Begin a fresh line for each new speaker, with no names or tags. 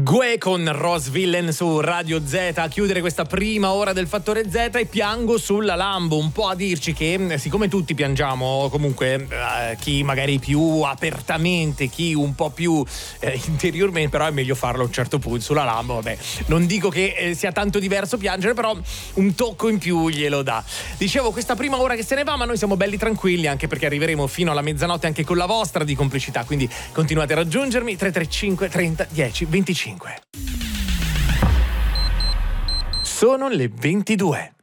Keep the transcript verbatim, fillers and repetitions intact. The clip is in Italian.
Gue con Rose Villain su Radio Z a chiudere questa prima ora del Fattore Z. E piango sulla Lambo, un po' a dirci che siccome tutti piangiamo, comunque eh, chi magari più apertamente, chi un po' più eh, interiormente, però è meglio farlo a un certo punto. Sulla Lambo, vabbè, non dico che eh, sia tanto diverso piangere, però un tocco in più glielo dà. Dicevo, questa prima ora che se ne va, ma noi siamo belli tranquilli, anche perché arriveremo fino alla mezzanotte anche con la vostra di complicità, quindi continuate a raggiungermi. Tre tre cinque trenta dieci venticinque. Sono le ventidue.